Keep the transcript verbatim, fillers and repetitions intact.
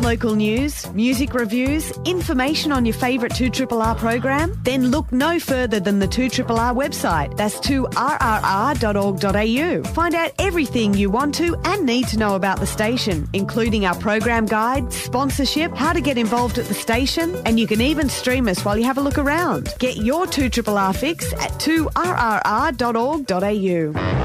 local news, music reviews, information on your favourite two R R R program? Then look no further than the two R R R website. That's two R R R dot org dot a u. Find out everything you want to and need to know about the station, including our program guide, sponsorship, how to get involved at the station, and you can even stream us while you have a look around. Get your two R R R fix at two R R R dot org dot a u.